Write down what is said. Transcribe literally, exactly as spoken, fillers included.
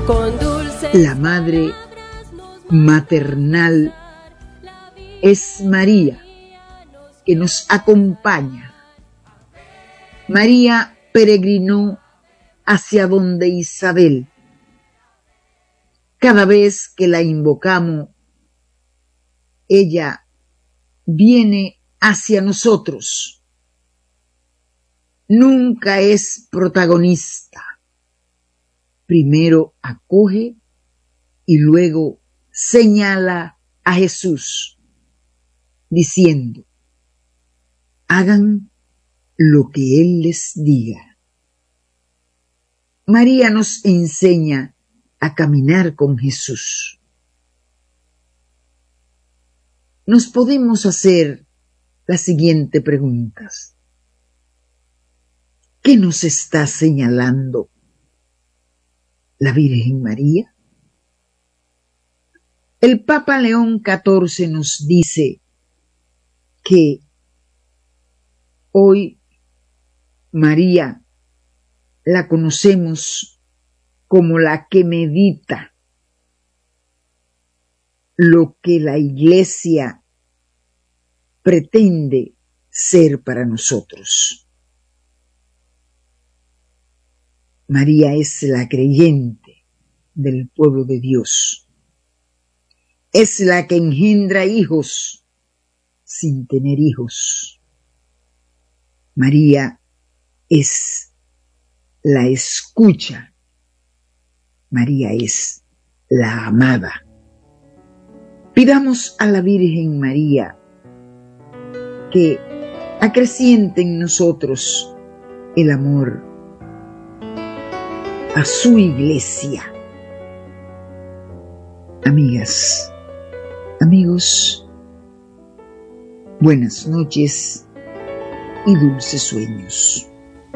con dulce. La madre maternal es María, que nos acompaña. María peregrinó hacia donde Isabel. Cada vez que la invocamos, ella viene hacia nosotros. Nunca es protagonista. Primero acoge y luego señala a Jesús, diciendo: hagan lo que Él les diga. María nos enseña a caminar con Jesús. Nos podemos hacer las siguientes preguntas. ¿Qué nos está señalando la Virgen María? El Papa León catorce nos dice que hoy María la conocemos como la que medita lo que la Iglesia pretende ser para nosotros. María es la creyente del pueblo de Dios. Es la que engendra hijos sin tener hijos. María es la escucha. María es la amada. Pidamos a la Virgen María que acreciente en nosotros el amor a su Iglesia. Amigas, amigos, buenas noches y dulces sueños.